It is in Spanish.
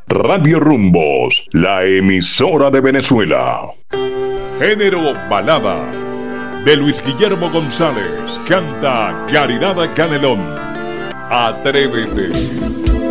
Radio Rumbos, la emisora de Venezuela. Género balada. De Luis Guillermo González. Canta Caridad Canelón. Atrévete.